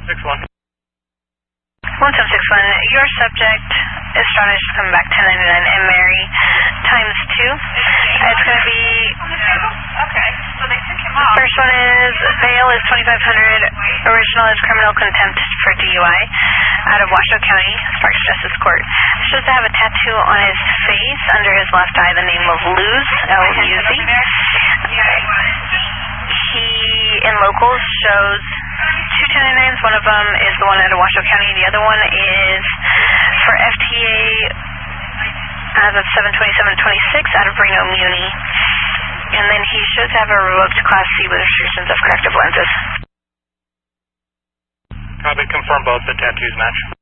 6-1. 1761, your subject is starting to come back 1099 and Mary times 2. It's going to be, Okay, so they took him the off. first one is, bail is $2,500, original is criminal contempt for DUI, out of Washoe County Sparks Justice Court. Supposed to have a tattoo on his face, under his left eye, the name of Luz, L-U-Z. He, in locals, shows 2 1099s. One of them is the one out of Washoe County. The other one is for FTA as of 7/27/26 out of Reno Muni. And then he shows to have a revoked Class C with restrictions of corrective lenses. Copy, confirm both the tattoos match.